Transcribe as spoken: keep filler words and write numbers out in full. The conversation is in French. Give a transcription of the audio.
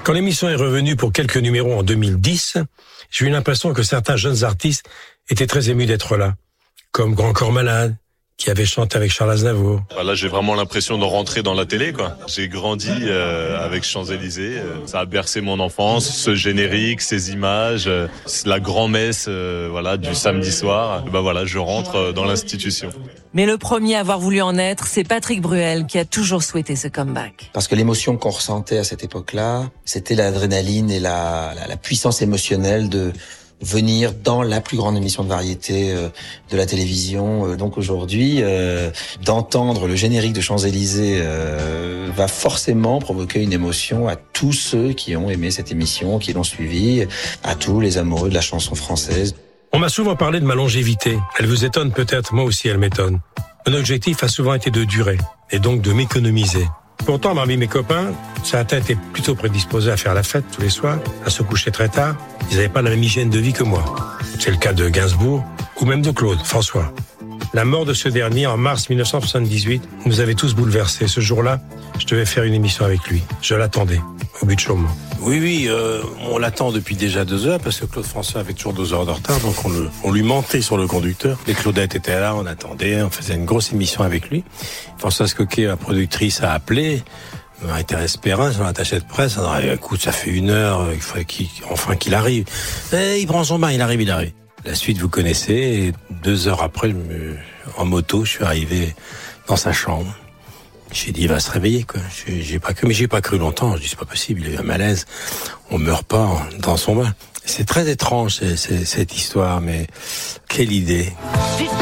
Quand l'émission est revenue pour quelques numéros en deux mille dix, j'ai eu l'impression que certains jeunes artistes étaient très émus d'être là, comme Grand Corps Malade, qui avait chanté avec Charles Aznavour. Là, j'ai vraiment l'impression de rentrer dans la télé, quoi. J'ai grandi euh, avec Champs-Élysées. Ça a bercé mon enfance, ce générique, ces images, euh, la grand-messe, euh, voilà, du samedi soir. Bah voilà, je rentre dans l'institution. Mais le premier à avoir voulu en être, c'est Patrick Bruel, qui a toujours souhaité ce comeback. Parce que l'émotion qu'on ressentait à cette époque-là, c'était l'adrénaline et la, la, la puissance émotionnelle de venir dans la plus grande émission de variété euh, de la télévision. Euh, donc aujourd'hui, euh, d'entendre le générique de Champs-Élysées euh, va forcément provoquer une émotion à tous ceux qui ont aimé cette émission, qui l'ont suivie, à tous les amoureux de la chanson française. On m'a souvent parlé de ma longévité. Elle vous étonne peut-être, moi aussi elle m'étonne. Mon objectif a souvent été de durer, et donc de m'économiser. Pourtant, parmi mes copains, certains étaient plutôt prédisposés à faire la fête tous les soirs, à se coucher très tard. Ils n'avaient pas la même hygiène de vie que moi. C'est le cas de Gainsbourg, ou même de Claude, François. La mort de ce dernier, en mars mille neuf cent soixante-dix-huit, nous avait tous bouleversés. Ce jour-là, je devais faire une émission avec lui. Je l'attendais, au but de Chaumont. Oui, oui, euh, on l'attend depuis déjà deux heures, parce que Claude François avait toujours deux heures de retard, donc on, le, on lui mentait sur le conducteur. Et Claudette était là, on attendait, on faisait une grosse émission avec lui. Françoise Coquet, la productrice, a appelé. Marie-Thérèse Perrin, son attachée de presse, on a dit, écoute, ça fait une heure, il faut qu'il, enfin qu'il arrive. Et il prend son bain, il arrive, il arrive. La suite, vous connaissez, et deux heures après, je me, en moto, je suis arrivé dans sa chambre. J'ai dit, il va se réveiller, quoi. J'ai, j'ai pas cru, mais j'ai pas cru longtemps. Je dis, c'est pas possible, il a eu un malaise. On meurt pas dans son bain. C'est très étrange, c'est, c'est, cette histoire, mais quelle idée.